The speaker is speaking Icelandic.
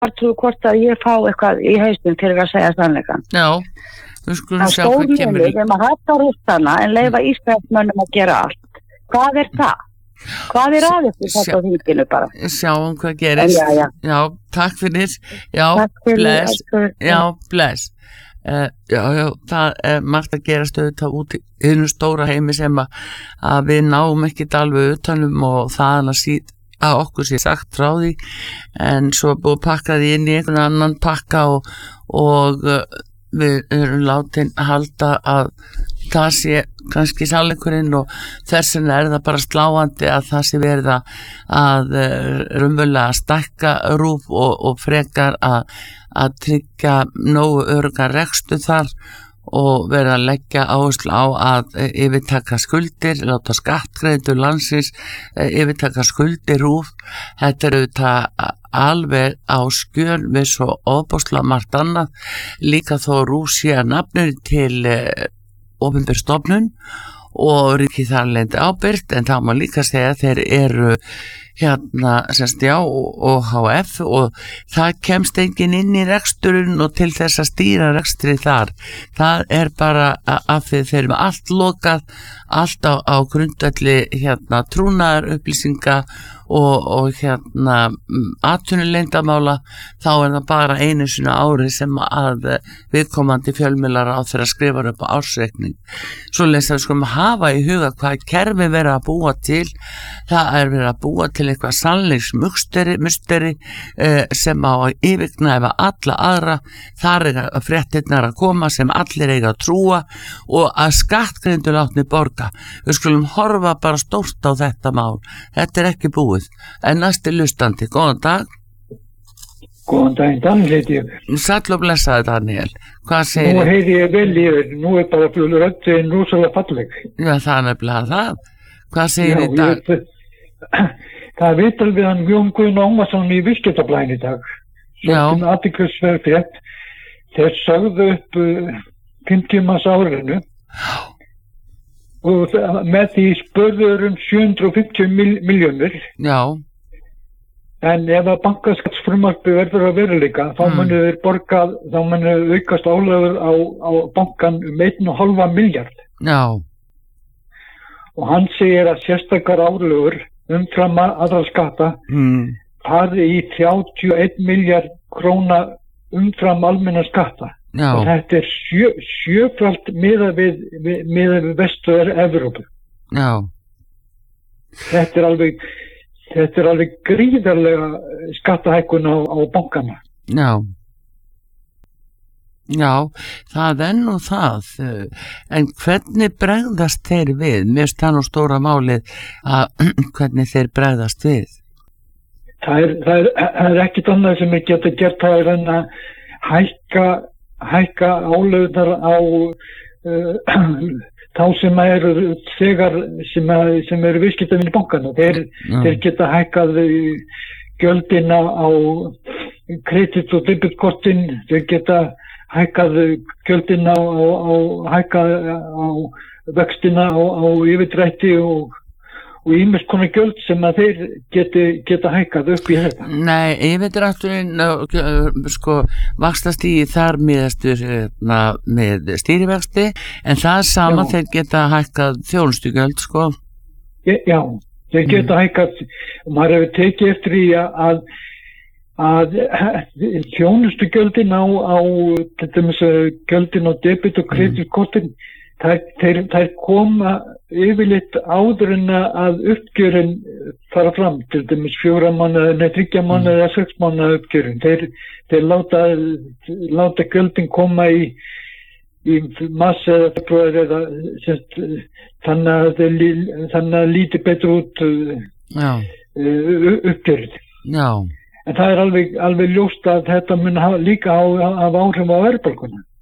hvort að ég fá eitthvað í haustum fyrir að segja sannleikann. Já, við skulum sjá hvað kemur. Það stóð með hætta rústana en leyfa Ísraelsmönnum að gera allt. Hvað það? Hvað aðeins þetta á þinginu bara? Sjáum hvað gerist. Já, takk fyrir. Já, bless. Já, bless. Já, það margt að gerast auðvitað út í hinu stóra heimi sem að við náum ekkert alveg utanum og það að okkur sé sagt frá því en svo búið að pakka því inn í einhvern annan pakka og við erum látin halda að það sé kannski sannleikurinn og þess vegna það bara sláandi að það sé verið að raunverulega stækka RÚV og frekar að tryggja nógu öruggan rekstur þar og verið að leggja áherslu á að yfirtaka skuldir, láta skattgreiðendur landsins yfirtaka skuldir RÚV. Þetta auðvitað alveg á skjön við svo ofboðslega margt annað, líka þó RÚV sé að nafninu til opinber stofnun og ríkið þar lendi ábyrgt en þá má líka segja að þeir eru OHF og það kemst enginn inn í reksturinn og til þess að stýra rekstri þar. Það bara af því þeir eru með allt lokað, allt á grundvelli trúnaðar upplýsinga og atvinnuleyndarmála, þá það bara einu sinni ári sem að viðkomandi fjölmiðlar á þeirra skrifar upp á ársreikning. Svoleiðis að við skulum hafa í huga hvað kerfi verið að búa til. Það verið að búa til eitthvað sannleiksmusteri sem á að yfirgnæfa alla aðra. Þar fréttirnar að koma sem allir eiga að trúa og að skattgreiðendur látni borga. Við skulum horfa bara stórt á þetta mál. Þetta ekki búið. En næsti hlustandi, góðan dag. Góðan daginn, Daniel heiti ég. Sæll og blessaði, Daniel. Hvað segir þið? Nú heiti ég vel í þér, nú bara röddin rosalega falleg. Já, það nefnilega það. Hvað segir þið í dag? Það viðtal við hann Jón Guðn Ómarsson í Viðskiptablaðinu í dag. Svo athyglisverð frétt. Þeir sögðu upp 50 manns árinu. Og með því spurður 750 milljónir. Já. En ef að bankaskattsfrumvarpið verður að veruleika, þá munu þeir borga, þá munu aukast álögur á bankan 1,5 milljarð. Já. Og hann segir að sérstakar álögur umfram aðra skatta fari í 31 milljarð króna umfram almenna skatta. Já. Og þetta sjöfalt miðað við vestur Evrópu. Já. Þetta er alveg gríðarlega skattahækkun á bankana. Já. Já, það nú það. En hvernig bregðast þeir við? Mér finnst það nú stóra málið að hvernig þeir bregðast við. Það er ekkert annað sem ég geta gert, það en að hækka álögnar á þá sem eru þegar sem eru viðskiptavini bankana. Þeir geta hækkað gjöldin á kredit- og debitkortin, þeir geta hækkað gjöldin á vextina á yfirdrætti og ýmis konar gjöld sem að þeir geta hækkað upp í þetta. Nei, yfirdrátturinn vaxtastigið þar miðastur með stýrivexti, en það sama þeir geta hækkað þjónustugjöld, sko. Já, þeir geta hækkað, maður hefur tekið eftir í að þjónustugjöldin á til dæmis gjöldin á debit- og kreditkortin, þær koma yfirleitt áður en að uppgjörin fara fram, til dæmis 4 mánaða, 3 mánaða eða 6 mánaða uppgjörin. Þeir láta gjöldin koma í mars eða februar eða þannig að líti betur út uppgjörið. Já. En það er alveg ljóst að þetta mun líka hafa áhrif á verðbólguna.